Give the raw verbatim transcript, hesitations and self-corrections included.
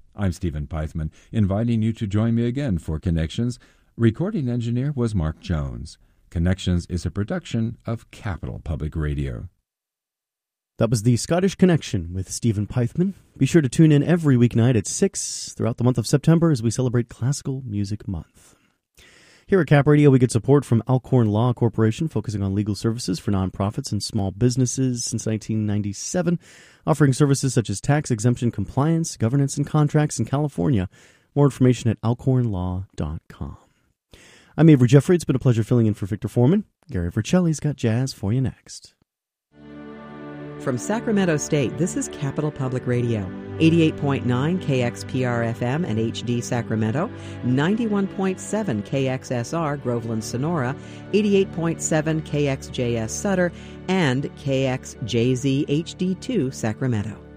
I'm Stephen Pythman, inviting you to join me again for Connections. Recording engineer was Mark Jones. Connections is a production of Capital Public Radio. That was the Scottish Connection with Stephen Pythman. Be sure to tune in every weeknight at six throughout the month of September as we celebrate Classical Music Month. Here at Cap Radio, we get support from Alcorn Law Corporation, focusing on legal services for nonprofits and small businesses since nineteen ninety-seven, offering services such as tax exemption compliance, governance, and contracts in California. More information at alcorn law dot com. I'm Avery Jeffrey. It's been a pleasure filling in for Victor Foreman. Gary Vercelli's got jazz for you next. From Sacramento State, this is Capital Public Radio, eighty-eight point nine K X P R F M and H D Sacramento, ninety-one point seven K X S R Groveland Sonora, eighty-eight point seven K X J S Sutter, and K X J Z H D two Sacramento.